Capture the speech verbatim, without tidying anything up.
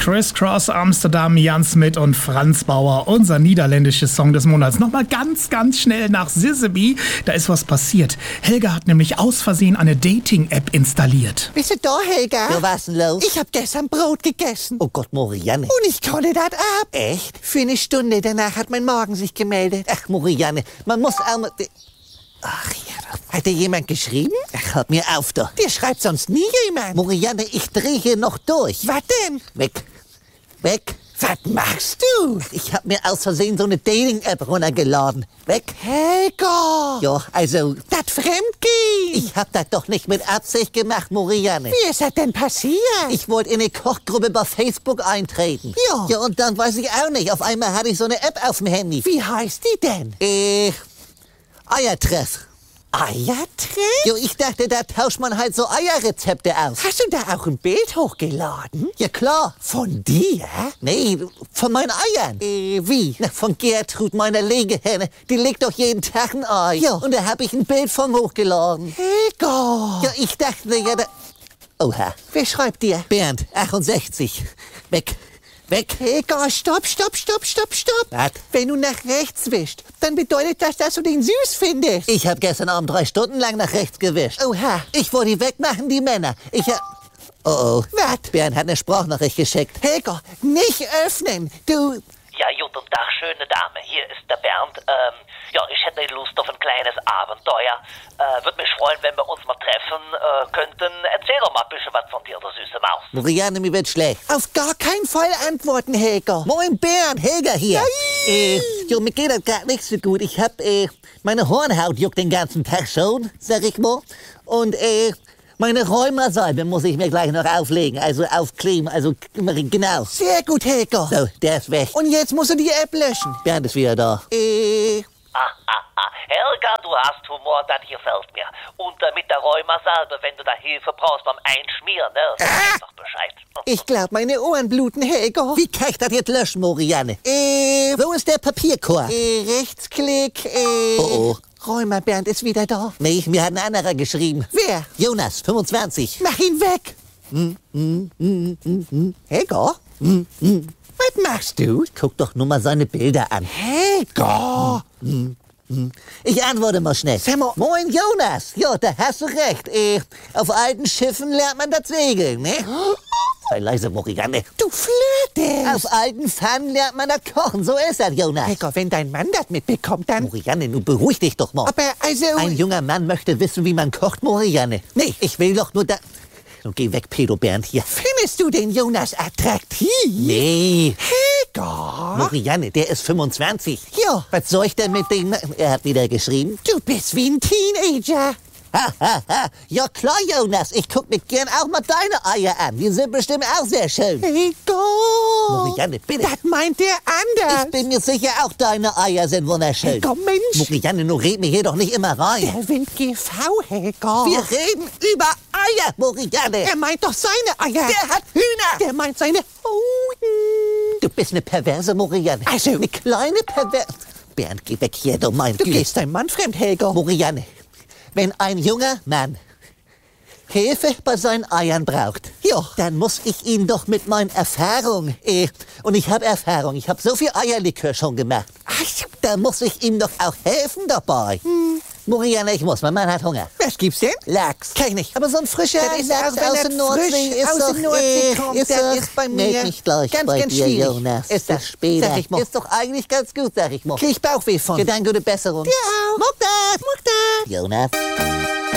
Criss Cross Amsterdam, Jan Smit und Franz Bauer, unser niederländisches Song des Monats. Nochmal ganz, ganz schnell nach Sizzeby. Da ist was passiert. Helga hat nämlich aus Versehen eine Dating-App installiert. Bist du da, Helga? Ja, was denn los? Ich hab gestern Brot gegessen. Oh Gott, Morianne. Und ich konnte das ab. Echt? Für eine Stunde danach hat mein Magen sich gemeldet. Ach, Morianne, man muss auch mal... Ach ja, hat dir jemand geschrieben? Ach, hört mir auf, doch. Dir schreibt sonst nie jemand. Morianne, ich drehe hier noch durch. Was denn? Weg. Weg. Was machst du? Ich hab mir aus Versehen so eine Dating-App runtergeladen. Weg. Helga! Ja, also... Das Fremdgehen! Ich hab das doch nicht mit Absicht gemacht, Morianne. Wie ist das denn passiert? Ich wollte in eine Kochgruppe bei Facebook eintreten. Ja. Ja, und dann weiß ich auch nicht. Auf einmal hatte ich so eine App auf dem Handy. Wie heißt die denn? Äh... Eiertreff. Eiertreff? Jo, ich dachte, da tauscht man halt so Eierrezepte aus. Hast du da auch ein Bild hochgeladen? Ja, klar. Von dir? Nee, von meinen Eiern. Äh, wie? Na, von Gertrud, meiner Legehenne. Die legt doch jeden Tag ein Ei. Ja. Und da habe ich ein Bild von hochgeladen. Helga! Ja, ich dachte, ja, da... Oha. Wer schreibt dir? Bernd, achtundsechzig. Weg. Weg. Helga, stopp, stopp, stopp, stopp, stopp. Was? Wenn du nach rechts wischst, dann bedeutet das, dass du den süß findest. Ich habe gestern Abend drei Stunden lang nach rechts gewischt. Oha. Ich wollte die wegmachen, die Männer. Ich hab... Oh, oh. Was? Bernd hat eine Sprachnachricht geschickt. Helga, nicht öffnen. Du... Ja, guten Tag, schöne Dame. Hier ist der Bernd. Ähm, ja, ich hätte Lust auf ein kleines Abenteuer. Äh, würde mich freuen, wenn wir uns mal treffen äh, könnten. Erzähl doch mal ein bisschen was von dir, du süße Maus. Morianne, mir wird schlecht. Auf gar keinen Fall antworten, Helga. Moin Bernd, Helga hier. Äh, jo, mir geht das gerade nicht so gut. Ich hab, äh, meine Hornhaut juckt den ganzen Tag schon, sag ich mal. Und, äh, meine Rheumasalbe muss ich mir gleich noch auflegen, also aufkleben, also genau. Sehr gut, Helga. So, der ist weg. Und jetzt musst du die App löschen. Bernd ist wieder da. Äh... Ah, ah, ah. Helga, du hast Humor, das gefällt mir. Und äh, mit der Rheumasalbe, wenn du da Hilfe brauchst beim Einschmieren, ne? Sag Ah. doch Bescheid. Ich glaub, meine Ohren bluten, Helga. Wie kann ich das jetzt löschen, Morianne? Äh... Wo ist der Papierkorb? Äh, Rechtsklick, äh... Oh, oh. Rheuma Bernd ist wieder da. Nee, mir hat ein anderer geschrieben. Wer? Jonas, fünfundzwanzig. Mach ihn weg. Hm, hm, hm, hm, hm. Helga? Hm, hm. Was machst du? Guck doch nur mal seine Bilder an. Helga! Hm, hm. Ich antworte mal schnell. Sag mal- Moin Jonas. Ja, da hast du recht. Äh, auf alten Schiffen lernt man das Segeln, ne? Sei leise, Morianne. Du flirtest. Auf alten Pfannen lernt man das Kochen. So ist das, Jonas. Helga, wenn dein Mann das mitbekommt, dann... Morianne, nun beruhig dich doch mal. Aber also... Ein junger Mann möchte wissen, wie man kocht, Morianne. Nee, ich will doch nur da... Nun geh weg, Pedo Bernd, hier. Findest du den Jonas attraktiv? Nee. Helga? Morianne, der ist fünfundzwanzig. Ja. Was soll ich denn mit dem... Er hat wieder geschrieben. Du bist wie ein Teenager. Ha, ha, ha. Ja klar, Jonas, ich guck mir gern auch mal deine Eier an. Die sind bestimmt auch sehr schön. Helga! Morianne, bitte. Das meint der anders. Ich bin mir sicher, auch deine Eier sind wunderschön. Helga, Mensch. Morianne, nun red mir hier doch nicht immer rein. Der will G V, Helga. Wir reden über Eier, Morianne. Er meint doch seine Eier. Der hat Hühner. Der meint seine Hoden. Du bist eine perverse Morianne. Also- eine kleine perverse... Bernd, geh weg hier, du mein Du Güte. gehst deinem Mann fremd, Helga. Morianne, wenn ein junger Mann Hilfe bei seinen Eiern braucht, Ja. dann muss ich ihn doch mit meinen Erfahrungen, äh, und ich habe Erfahrung, ich habe so viel Eierlikör schon gemacht, Ach, da muss ich ihm doch auch helfen dabei. Hm. Morianne, ich muss, mein Mann hat Hunger. was gibt's denn? Lachs. Kann ich nicht. Aber so ein frischer Das ist Lachs auch, wenn aus das der Nordsee frisch ist aus doch, der Nordsee äh, kommt, ist das doch, ist bei meld mir mich gleich ganz, bei ganz dir, schwierig. Jonas. Ist das, später. sag ich mal. Ist doch eigentlich ganz gut, sag ich mal. Krieg ich Bauchweh von. Dir dann gute Besserung. Ja auch. Muck das. Muck das. Jonas.